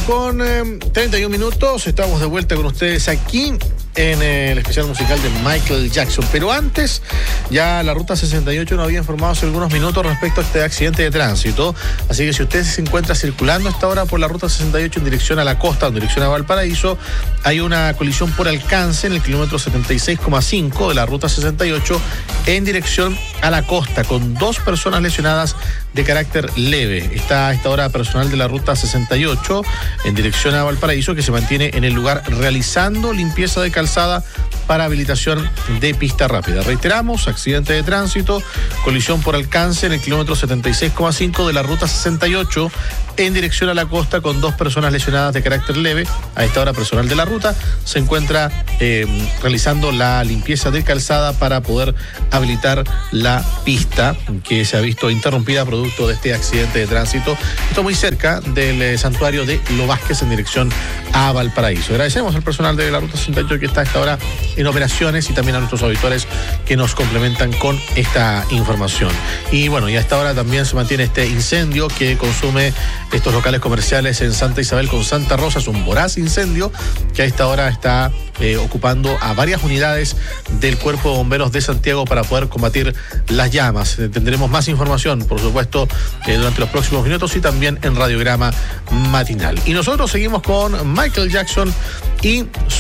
con 31 minutos. Estamos de vuelta con ustedes aquí en el especial musical de Michael Jackson. Pero antes, ya la Ruta 68 nos había informado hace algunos minutos respecto a este accidente de tránsito. Así que si usted se encuentra circulando a esta hora por la Ruta 68 en dirección a la costa, en dirección a Valparaíso, hay una colisión por alcance en el kilómetro 76,5 de la Ruta 68 en dirección a la costa, con 2 personas lesionadas de carácter leve. Está a esta hora personal de la Ruta 68 en dirección a Valparaíso, que se mantiene en el lugar realizando limpieza de calzada para habilitación de pista rápida. Reiteramos, accidente de tránsito, colisión por alcance en el kilómetro 76,5 de la Ruta 68 en dirección a la costa, con 2 personas lesionadas de carácter leve. A esta hora personal de la ruta se encuentra realizando la limpieza de calzada para poder habilitar la pista que se ha visto interrumpida producto de este accidente de tránsito. Esto muy cerca del santuario de Lo Vázquez en dirección a Valparaíso. Agradecemos al personal de la Ruta 68 que está a esta hora en operaciones y también a nuestros auditores que nos complementan con esta información. Y bueno, y a esta hora también se mantiene este incendio que consume estos locales comerciales en Santa Isabel con Santa Rosa. Es un voraz incendio que a esta hora está ocupando a varias unidades del Cuerpo de Bomberos de Santiago para poder combatir las llamas. Tendremos más información, por supuesto, durante los próximos minutos y también en Radiograma Matinal. Y nosotros seguimos con Michael Jackson y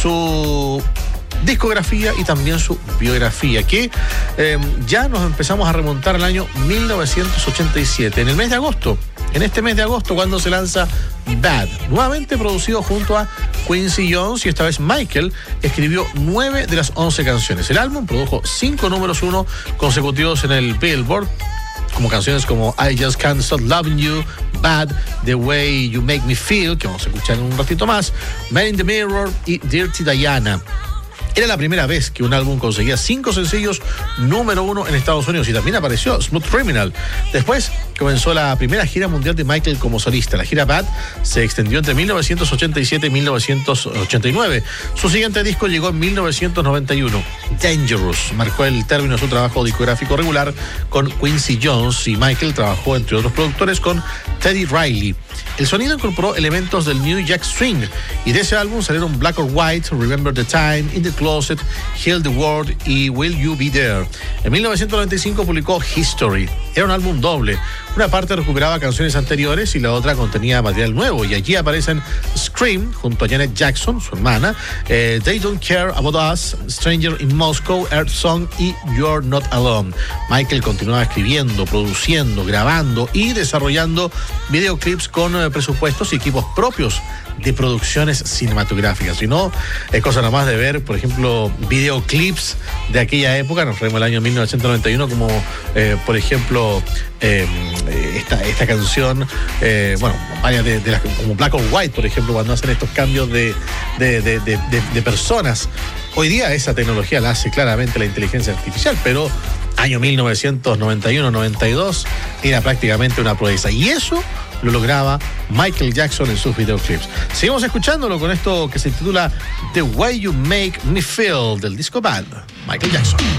su discografía y también su biografía, que ya nos empezamos a remontar al año 1987, en el mes de agosto. En este mes de agosto, cuando se lanza Bad, nuevamente producido junto a Quincy Jones, y esta vez Michael escribió 9 de las 11 canciones. El álbum produjo 5 números 1 consecutivos en el Billboard, como canciones como I Just Can't Stop Loving You, Bad, The Way You Make Me Feel, que vamos a escuchar en un ratito más, Man in the Mirror y Dirty Diana. Era la primera vez que un álbum conseguía 5 sencillos número 1 en Estados Unidos, y también apareció Smooth Criminal. Después comenzó la primera gira mundial de Michael como solista. La gira Bad se extendió entre 1987 y 1989. Su siguiente disco llegó en 1991. Dangerous marcó el término de su trabajo discográfico regular con Quincy Jones, y Michael trabajó, entre otros productores, con Teddy Riley. El sonido incorporó elementos del New Jack Swing, y de ese álbum salieron Black or White, Remember the Time, In the Closet, Heal the World y Will You Be There. En 1995 publicó History. Era un álbum doble. Una parte recuperaba canciones anteriores y la otra contenía material nuevo, y allí aparecen Scream junto a Janet Jackson, su hermana, They Don't Care About Us, Stranger in Moscow, Earth Song y You're Not Alone. Michael continuaba escribiendo, produciendo, grabando y desarrollando videoclips con presupuestos y equipos propios de producciones cinematográficas. Si no, es cosa nomás de ver, por ejemplo, videoclips de aquella época, nos referimos al año 1991, como por ejemplo esta canción, varias de las, como Black or White, por ejemplo, cuando hacen estos cambios de personas. Hoy día esa tecnología la hace claramente la inteligencia artificial, pero año 1991-92 era prácticamente una proeza, y eso lo lograba Michael Jackson en sus videoclips. Seguimos escuchándolo con esto que se titula The Way You Make Me Feel, del disco Bad, Michael Jackson.